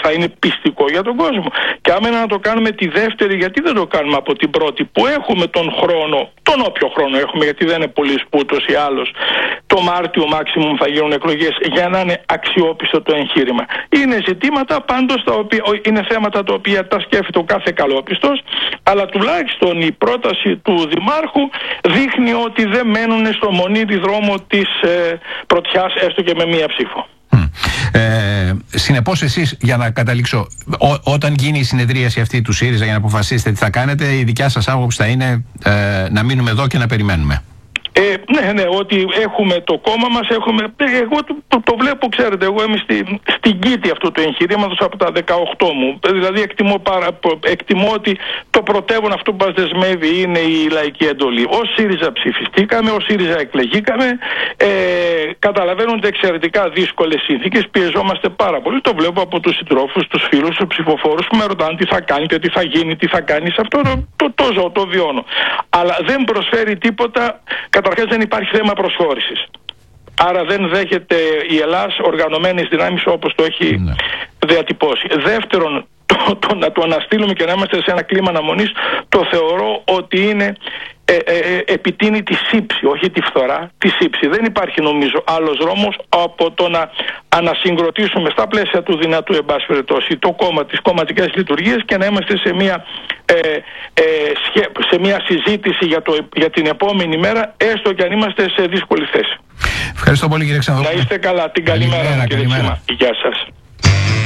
θα είναι πιστικό για τον κόσμο. Και άμα είναι να το κάνουμε τη δεύτερη, γιατί δεν το κάνουμε από την πρώτη, που έχουμε τον χρόνο, τον όποιο χρόνο έχουμε, γιατί δεν είναι πολύ ούτως ή άλλως, το Μάρτιο maximum θα γίνουν εκλογές, για να είναι αξιόπιστο το εγχείρημα. Είναι ζητήματα πάντως τα οποία, είναι θέματα τα οποία τα σκέφτεται ο κάθε καλόπιστος, αλλά τουλάχιστον η πρόταση του Δημάρχου δείχνει ότι δεν μένουν στο μονίδι δρόμο της πρωτιάς, έστω και με μία ψήφο. Συνεπώς εσείς, για να καταλήξω, όταν γίνει η συνεδρίαση αυτή του ΣΥΡΙΖΑ για να αποφασίσετε τι θα κάνετε, η δικιά σας άποψη θα είναι να μείνουμε εδώ και να περιμένουμε? Ναι, ότι έχουμε το κόμμα μας, εγώ το βλέπω, ξέρετε, εγώ είμαι στην κήτη αυτού του εγχειρήματος από τα 18 μου. Δηλαδή εκτιμώ ότι το πρωτεύον αυτό που μας δεσμεύει είναι η λαϊκή εντολή. Ως ΣΥΡΙΖΑ ψηφιστήκαμε, ως ΣΥΡΙΖΑ εκλεγήκαμε, καταλαβαίνονται εξαιρετικά δύσκολες συνθήκες, πιεζόμαστε πάρα πολύ. Το βλέπω από τους συντρόφους, τους φίλους, τους ψηφοφόρους που με ρωτάνε τι θα κάνετε, τι θα γίνει, τι θα κάνεις. Αυτό το ζω, το βιώνω. Αλλά δεν προσφέρει τίποτα. Καταρχάς δεν υπάρχει θέμα προσχώρησης. Άρα δεν δέχεται η Ελλάς οργανωμένες δυνάμεις όπως το έχει διατυπώσει. Δεύτερον, να το αναστείλουμε και να είμαστε σε ένα κλίμα αναμονής, το θεωρώ ότι είναι επιτείνει τη σύψη, όχι τη φθορά, τη σύψη. Δεν υπάρχει νομίζω άλλος δρόμος από το να ανασυγκροτήσουμε στα πλαίσια του δυνατού, εν πάση περιπτώσει, το κόμμα, τις κομματικές λειτουργίες και να είμαστε σε μια συζήτηση για την επόμενη μέρα, έστω και αν είμαστε σε δύσκολη θέση. Ευχαριστώ πολύ, κύριε Ξανδρόπουλε. Να είστε καλά. Την καλή μέρα, κύριε Τσίμα. Γεια σας.